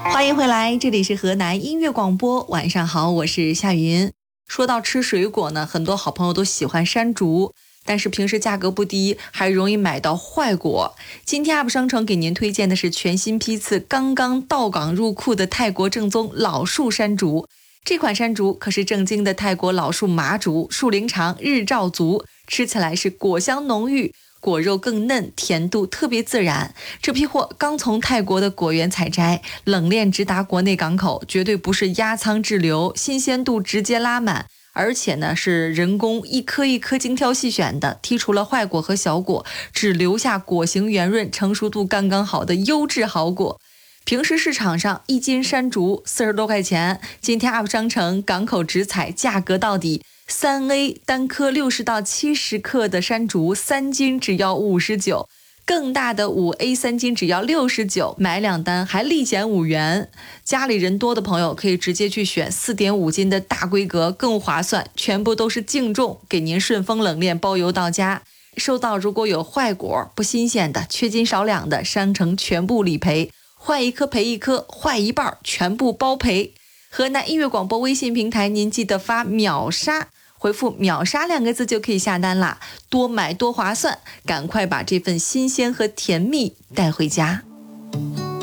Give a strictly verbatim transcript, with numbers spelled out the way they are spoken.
欢迎回来，这里是河南音乐广播，晚上好，我是夏云。说到吃水果呢，很多好朋友都喜欢山竹，但是平时价格不低，还容易买到坏果。今天 U P 商城给您推荐的是全新批次刚刚到港入库的泰国正宗老树山竹。这款山竹可是正经的泰国老树麻竹，树龄长，日照足，吃起来是果香浓郁，果肉更嫩，甜度特别自然。这批货刚从泰国的果园采摘，冷链直达国内港口，绝对不是压仓滞留，新鲜度直接拉满。而且呢，是人工一颗一颗精挑细选的，剔除了坏果和小果，只留下果形圆润、成熟度刚刚好的优质好果。平时市场上一斤山竹四十多块钱，今天 U P 商城港口直采，价格到底。三 A 单颗六十到七十克的山竹，三斤只要五十九，更大的五 A 三斤只要六十九，买两单还立减五元。家里人多的朋友可以直接去选 四点五斤的大规格，更划算，全部都是净重，给您顺丰冷链包邮到家。收到如果有坏果、不新鲜的、缺斤少两的，商城全部理赔，坏一颗赔一颗，坏一半全部包赔。河南音乐广播微信平台，您记得发秒杀，回复秒杀两个字就可以下单啦，多买多划算，赶快把这份新鲜和甜蜜带回家。